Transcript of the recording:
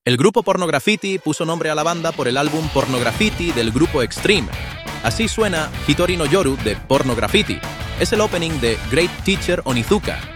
El grupo Pornograffitti puso nombre a la banda por el álbum Pornograffitti del grupo Extreme. Así suena Hitori no Yoru de Pornograffitti. Es el opening de Great Teacher Onizuka,